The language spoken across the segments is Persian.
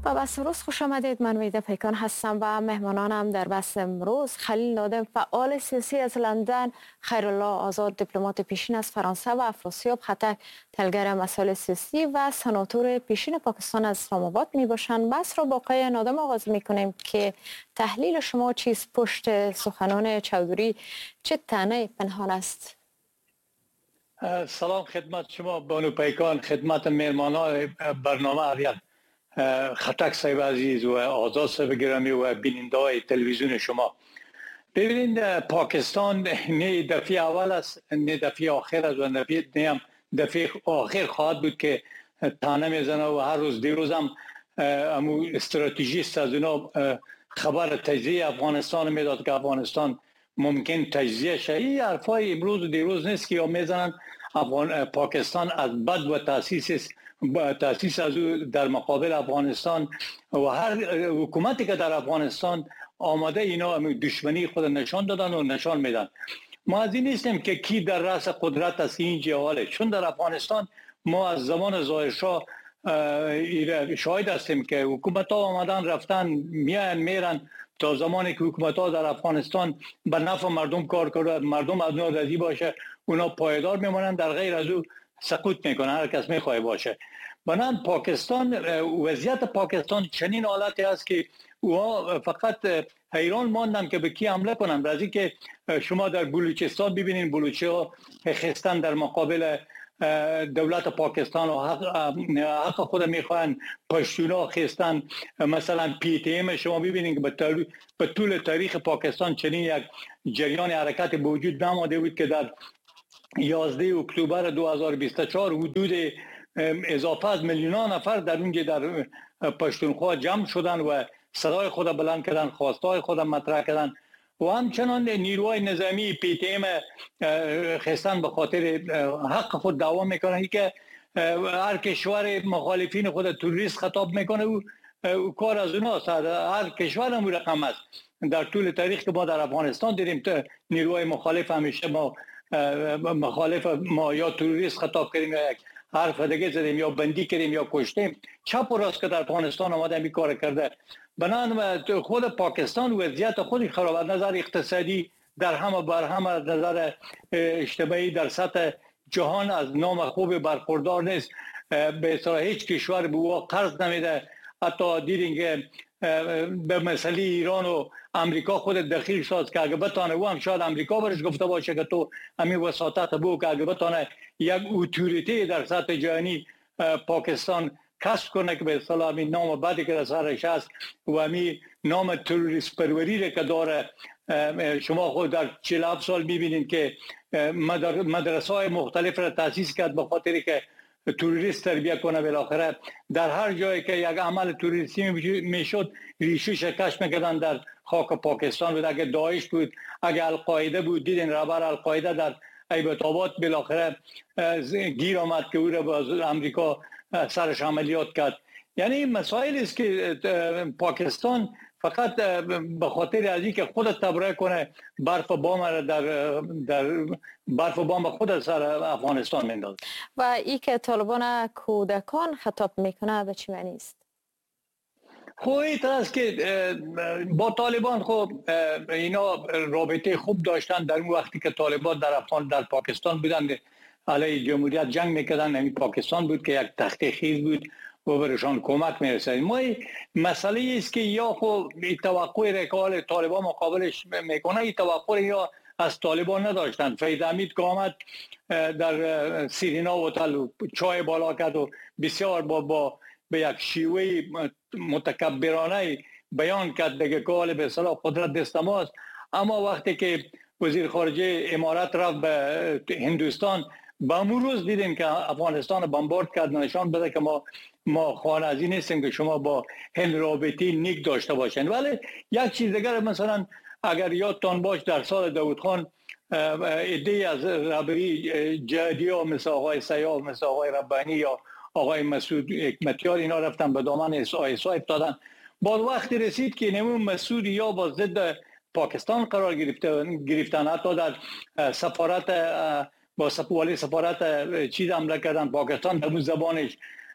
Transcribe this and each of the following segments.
با بحث امروز خوش آمدید. من ویده پیکان هستم و مهمانانم در بحث امروز خلیل نادم، فعال سیاسی از لندن، خیرالله آزاد، دیپلمات پیشین از فرانسه و افراسیاب خطک، تحلیلگر مسائل سیاسی و سناتور پیشین پاکستان از اسلام آباد می باشند. بحث را با آقای نادم آغاز می کنیم که تحلیل شما چیست پشت سخنان چودری؟ چه طعنه پنهان است؟ سلام خدمت شما بانو پیکان، خدمت مهمانان برنامه اریال خطک صاحب عزیز و آزاد صاحب گرامی و بیننده های تلویزیون شما. ببینید، پاکستان نه دفعه اول است نه دفعه آخر است و نه هم دفعه آخر خواهد بود که طعنه میزنه و هر روز دیروز هم استراتژیست از اونا خبر تجزیه افغانستان میداد که افغانستان ممکن تجزیه شه. این حرفای امروز و دیروز نیست که میزنن پاکستان از بد و تاسیس از او در مقابل افغانستان و هر حکومتی که در افغانستان آماده اینا دشمنی خود نشان دادن و نشان میدن. ما از این نیستیم که کی در رأس قدرت است این جهاله، چون در افغانستان ما از زمان ظاهرشاه شاهد هستیم که حکومت ها آمدن رفتن میرن تا زمانی که حکومت ها در افغانستان به نفع مردم کار کنند، مردم از نوع راضی باشه، اونا پایدار میمونن، در غیر از او سقوط میکنن، هر کس میخواه باشه. بنابراین پاکستان، وضعیت پاکستان چنین حالتی است که اوها فقط حیران ماندن که به کی حمله کنن. بعضی که شما در بلوچستان ببینین بلوچی ها خستن در مقابل دولت پاکستان و حق خود میخوان، پشتونا خستن. مثلا پی تی ام شما ببینید که به طول تاریخ پاکستان چنین یک جریان حرکت به وجود نماده بود که در 11 اکتبر 2024 حدود اضافه از میلیون نفر در اونجا در پشتونخوا جمع شدن و صدای خود بلند کردن، خواستای خود مطرح کردن و همچنان نیروهای نظامی پی تی ام خستن به خاطر حق خود دعوا میکنن که هر کشور مخالفین خود توریست خطاب میکنه و کار از اوناست. هر کشور هم رقم است. در طول تاریخ که ما در افغانستان دیدیم نیروهای مخالف همیشه مخالف ما یا توریست خطاب کردیم یا یک حرف دیگه زدیم یا بندی کردیم یا کشتیم. چپ و راست که در افغانستان آمده می کار کرده. بنابراین خود پاکستان وضعیت خودی خراب از نظر اقتصادی در همه بر همه، از نظر اجتماعی در سطح جهان از نام خوب برخوردار نیست. به اصطلاح هیچ کشور به او قرض نمیده. حتی دیدین که به مسئله ایران و امریکا خود دخیل شد که اگه بتانه او هم شاید امریکا برش گفته باشه که تو همین وساطت بو که اگه بتانه یک اتوریتی در سطح جهانی پاکستان کسب کنه که به اصطلاح همین نام بدی که در سرش هست و همین نام تروریست پروری که داره. شما خود در 47 سال میبینید که مدرسه های مختلف را تأسیس کرد به خاطری که توریست تربیه کنه. بالاخره در هر جایی که یک عمل توریستی میشد ریشش کش میکردن در خاک پاکستان بود. اگه داعش بود، اگه القاعده بود، دیدین رهبر القاعده در ایبت آباد بالاخره گیر آمد که او را به امریکا سرش عملیات کرد. یعنی مسائل است که پاکستان فقط به خاطر از اینکه خود تبرئه کنه برف بام را در برف بام خود سر افغانستان میندازه. و ای که طالبان کودکان خطاب میکنه به چی معنی است؟ خب این است که با طالبان خب اینا رابطه خوب داشتن در اون وقتی که طالبان در پاکستان بودن، علیه جمهوریت جنگ میکردن. همین پاکستان بود که یک تخته خیز بود و برشان کمک میرسید. ما مسئله است که یا خب توقع رکال طالبان مقابلش میکنه، این توقع یا از طالبان نداشتن. فیض حمید که آمد در سیرینا و چای بالا کرد و بسیار با به یک شیوه متکبرانه بیان کرد دیگه که حال به اصطلاح قدرت دست ماست. اما وقتی که وزیر خارجه امارات رفت به هندوستان، با امون روز دیدیم که افغانستان بمبارد کرد، نشان بده که ما خانه از این نیستیم که شما با هند رابطی نیک داشته باشین. ولی یک چیز دیگر، مثلا اگر یادتان باش در سال داود خان ایده از رهبری جهادی ها مثل آقای سیاف، مثل آقای ربانی یا آقای مسعود حکمتیار اینا رفتن به دامن ISIS افتادن. بعد وقتی رسید که نمون مسعود یا با ضد پاکستان قرار گرفتن، حتی در سفارت با والی سفارت چیز حمله کردن پاکستان، به زبانش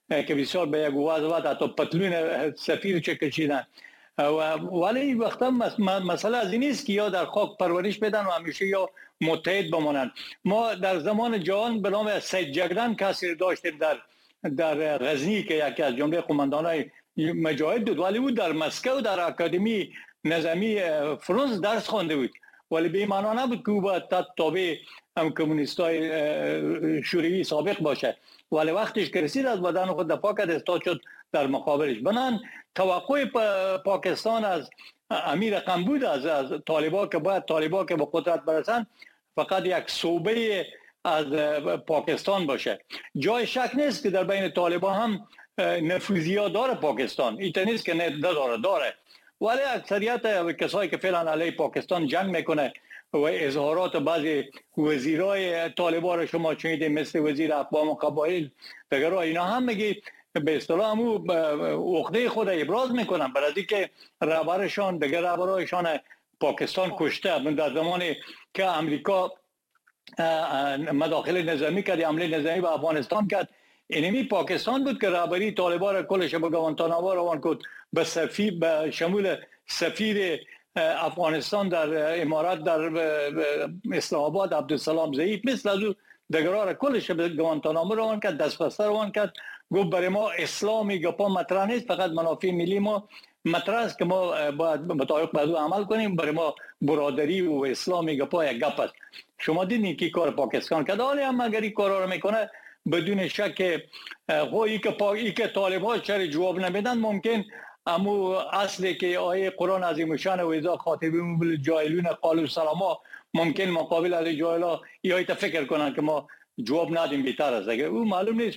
که بسیار به یک وضع حتی پتلون سفیر چه کشیدن ولی وقتا مسئله از این است که یا در خاک پرورش بدن و همیشه یا متحد بمانند. ما در زمان جوان به نام سید جگرن کسی داشتیم در غزنی که یکی از جمله قماندانای مجاهد بود، ولی او در مسکو در اکادمی نظامی فرانس درس خوانده بود، ولی به معنا نبود که او باید تابع کمونیستای شوروی سابق باشه، ولی وقتش که رسید از بدن خود دفاع کرد، استاد شد در مقابلش. بنان توقع پاکستان از امیر رقم بود از طالبا که باید طالبا که به قدرت برسن فقط یک صوبه از پاکستان باشه. جای شک نیست که در بین طالبا هم نفوذیات داره پاکستان، این نیست که داره، ولی اکثریت کسایی که فعلا علیه پاکستان جنگ میکنه و اظهارات بعضی وزیرای طالبان را شما شنیدید، مثل وزیر اقوام قبایل دیگر، اینا هم میگی به اصطلاح همو عقده خود ابراز میکنن برای اینکه رهبرشان دیگر رهبرایشان پاکستان کشته. در زمانی که امریکا مداخل نظامی کرد، حمله نظامی به افغانستان کرد، اینمی پاکستان بود که رهبری طالبان را کلش به گوانتانامو روان کرد، به شمول سفیر افغانستان در امارات در اسلام آباد عبدالسلام ضعیف مثل از او دیگرها را کلش به گوانتانامو روان کرد، دست بسته روان کرد. گفت برای ما اسلامی گپا مطرح نیست، فقط منافع ملی ما مطرح است که ما باید مطابق به او عمل کنیم، برای ما برادری و اسلامی گپا یک گپ است. شما دیدین که کار پاکستان کرد، حالی هم اگر این کارا رو میکنه بدون شک ای که طالب‌ها چرا جواب نمیدن، ممکن امو اصلی که آیه قرآن عظیم شان و اذا خاطبهم بالجاهلون قالوا سلاما، ممکن مقابل از جاهلا یا فکر کنن که ما جواب ندیم بهتر است. اگر او معلوم نیست